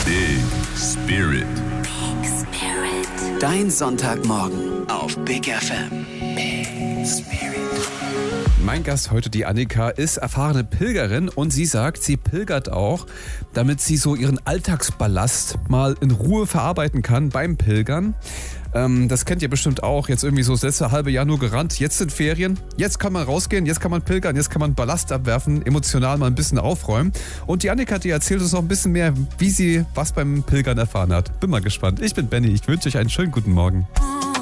Big Spirit. Big Spirit. Dein Sonntagmorgen auf Big FM. Big Spirit. Mein Gast heute, die Annika, ist erfahrene Pilgerin und sie sagt, sie pilgert auch, damit sie so ihren Alltagsballast mal in Ruhe verarbeiten kann beim Pilgern. Das kennt ihr bestimmt auch, jetzt irgendwie so das letzte halbe Jahr nur gerannt, jetzt sind Ferien, jetzt kann man rausgehen, jetzt kann man pilgern, jetzt kann man Ballast abwerfen, emotional mal ein bisschen aufräumen. Und die Annika, die erzählt uns noch ein bisschen mehr, wie sie was beim Pilgern erfahren hat. Bin mal gespannt. Ich bin Benny, ich wünsche euch einen schönen guten Morgen.